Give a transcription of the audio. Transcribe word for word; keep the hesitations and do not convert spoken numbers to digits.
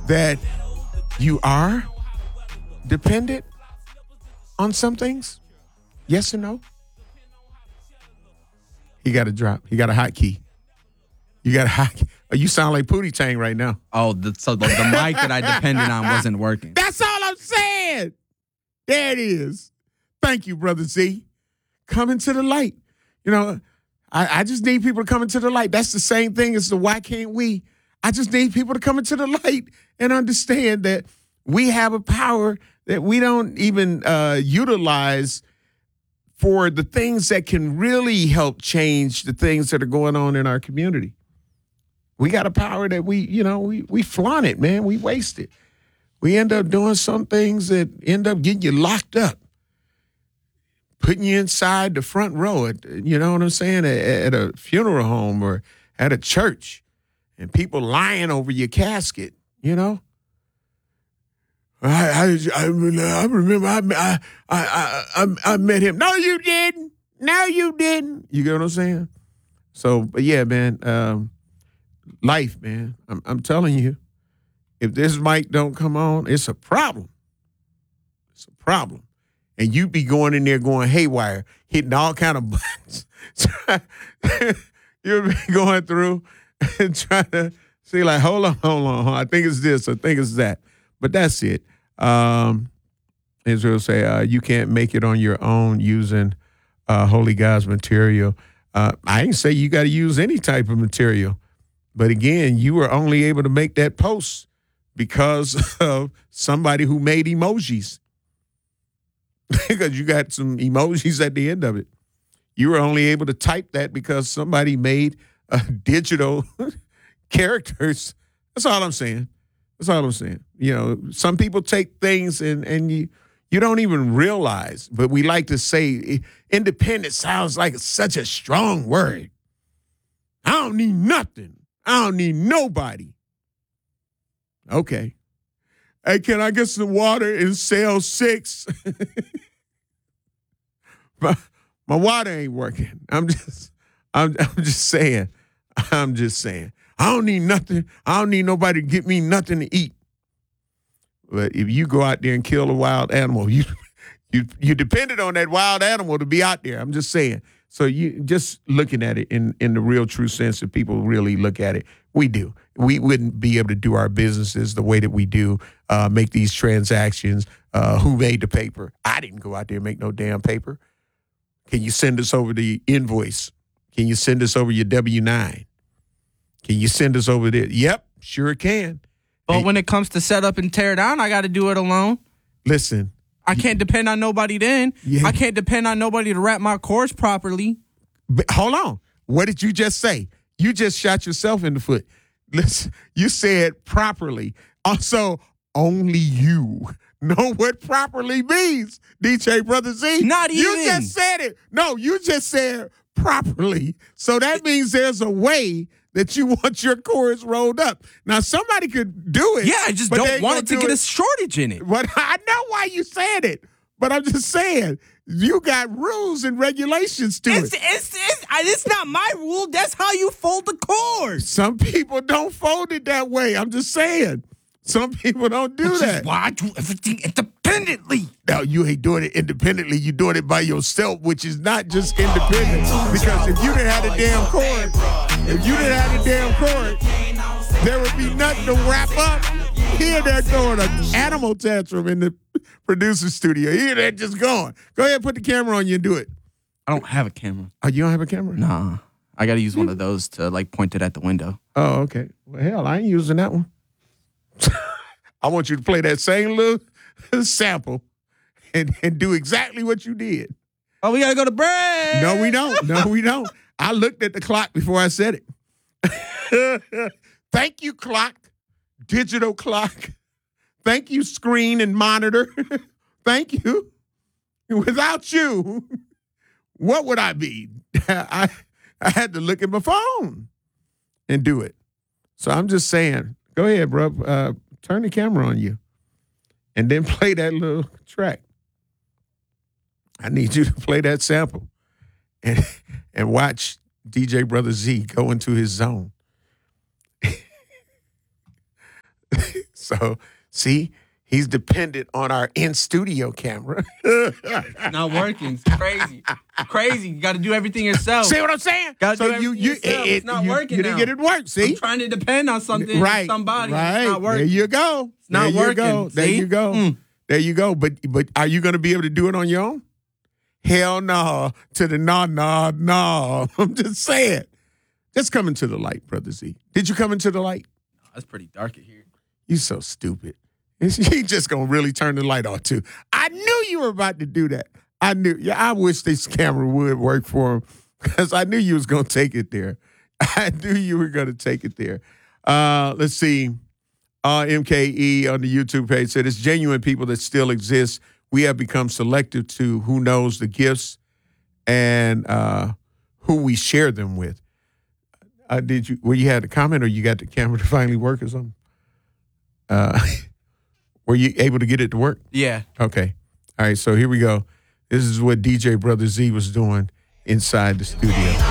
that you are dependent on some things? Yes or no? He got a drop. He got a hot key. You got a hot key. Oh, you sound like Pootie Tang right now. Oh, the, so the, the mic that I depended on wasn't working. That's all I'm saying. There it is. Thank you, Brother Z. Coming to the light. You know, I, I just need people to come into the light. That's the same thing as the why can't we? I just need people to come into the light and understand that we have a power that we don't even uh, utilize for the things that can really help change the things that are going on in our community. We got a power that we, you know, we, we flaunt it, man. We waste it. We end up doing some things that end up getting you locked up, putting you inside the front row, at, you know what I'm saying, at, at a funeral home or at a church, and people lying over your casket, you know? I I, I, I remember I, I, I, I, I met him. No, you didn't. No, you didn't. You get what I'm saying? So, but yeah, man, um, life, man. I'm, I'm telling you, if this mic don't come on, it's a problem. It's a problem. And you be going in there going haywire, hitting all kind of buttons. You'll be going through and trying to see like, hold on, hold on, hold on. I think it's this, I think it's that. But that's it. Um, Israel say, uh, you can't make it on your own using uh, Holy God's material. Uh, I ain't say you got to use any type of material. But again, you were only able to make that post because of somebody who made emojis. Because you got some emojis at the end of it. You were only able to type that because somebody made uh, digital characters. That's all I'm saying. That's all I'm saying. You know, some people take things and, and you you don't even realize, but we like to say independent sounds like such a strong word. I don't need nothing. I don't need nobody. Okay. Hey, can I get some water in cell six? my, my water ain't working. I'm just, I'm, I'm just saying. I'm just saying. I don't need nothing. I don't need nobody to get me nothing to eat. But if you go out there and kill a wild animal, you you you depended on that wild animal to be out there. I'm just saying. So you just looking at it in, in the real true sense that people really look at it. We do. We wouldn't be able to do our businesses the way that we do, uh, make these transactions. Uh, who made the paper? I didn't go out there and make no damn paper. Can you send us over the invoice? Can you send us over your W nine? Can you send us over there? Yep, sure can. But and, when it comes to set up and tear down, I got to do it alone. Listen. I can't depend on nobody then. Yeah. I can't depend on nobody to wrap my cords properly. But hold on. What did you just say? You just shot yourself in the foot. Listen, you said properly. Also, only you know what properly means, D J Brother Z. Not even. You just said it. No, you just said properly. So that means there's a way that you want your cords rolled up. Now, somebody could do it. Yeah, I just don't want it to get a shortage in it. But I know why you said it. But I'm just saying, you got rules and regulations to it's, it. It's, it's, it's not my rule. That's how you fold the cords. Some people don't fold it that way. I'm just saying. Some people don't do Which that. Is why I do everything independently. No, you ain't doing it independently. You're doing it by yourself, which is not just independent. Because if you didn't have a damn cord, if you didn't have a damn cord, there would be nothing to wrap up. Here they're going an animal tantrum in the producer studio. Here they're just going. Go ahead, put the camera on you and do it. I don't have a camera. Oh, you don't have a camera? Nah. I got to use one of those to, like, point it at the window. Oh, okay. Well, hell, I ain't using that one. I want you to play that same little sample and, and do exactly what you did. Oh, we got to go to break. No, we don't. No, we don't. I looked at the clock before I said it. Thank you, clock. Digital clock. Thank you, screen and monitor. Thank you. Without you, what would I be? I, I had to look at my phone and do it. So I'm just saying, go ahead, bro. Uh, turn the camera on you and then play that little track. I need you to play that sample and and watch D J Brother Z go into his zone. So, see, he's dependent on our in-studio camera. It's not working. It's crazy. Crazy. You got to do everything yourself. See what I'm saying? Gotta so do you, you, yourself. it, It's not you, working You didn't now. get it work. See, I'm trying to depend on something, right? somebody. Right. It's not working. There you go. It's not there working. You go. There See? you go. Mm. There you go. But but are you going to be able to do it on your own? Hell no. To the no, no, no. I'm just saying. Just come into the light, Brother Z. Did you come into the light? That's pretty dark in here. You so stupid. You just gonna really turn the light on too. I knew you were about to do that. I knew. Yeah, I wish this camera would work for him because I knew you was gonna take it there. I knew you were gonna take it there. Uh, let's see. Uh, M K E on the YouTube page said it's genuine people that still exist. We have become selective to who knows the gifts and uh, who we share them with. Uh, did you? Were you had a comment, or you got the camera to finally work, or something? Uh, were you able to get it to work? Yeah. Okay. All right. So here we go. This is what D J Brother Z was doing inside the studio.